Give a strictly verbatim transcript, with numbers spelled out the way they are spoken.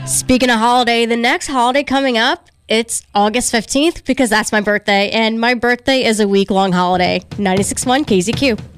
Speaking of holiday, the next holiday coming up, it's August fifteenth because that's my birthday, and my birthday is a week-long holiday. ninety-six point one K Z Q.